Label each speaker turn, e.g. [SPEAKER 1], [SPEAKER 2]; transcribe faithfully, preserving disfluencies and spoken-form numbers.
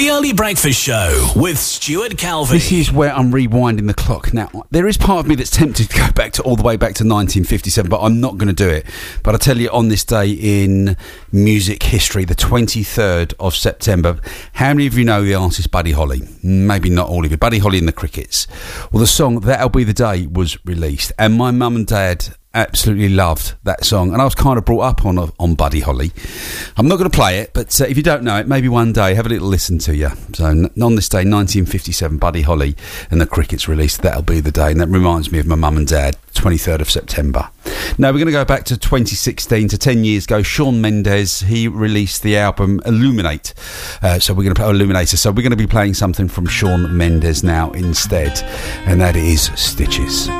[SPEAKER 1] The Early Breakfast Show with Stuart Calvin.
[SPEAKER 2] This is where I'm rewinding the clock. Now, there is part of me that's tempted to go back to all the way back to nineteen fifty-seven, but I'm not going to do it. But I tell you, on this day in music history, the twenty-third of September, how many of you know the artist Buddy Holly? Maybe not all of you. Buddy Holly and the Crickets. Well, the song That'll Be the Day was released, and my mum and dad absolutely loved that song, and I was kind of brought up on on Buddy Holly. I'm not going to play it, but uh, if you don't know it, maybe one day have a little listen to you. So on this day, nineteen fifty-seven, Buddy Holly and the Crickets released That'll Be the Day, and that reminds me of my mum and dad, twenty-third of September. Now we're going to go back to twenty sixteen, to ten years ago. Shawn Mendes, he released the album Illuminate. Uh, so we're going to play Illuminator. So we're going to be playing something from Shawn Mendes now instead, and that is Stitches.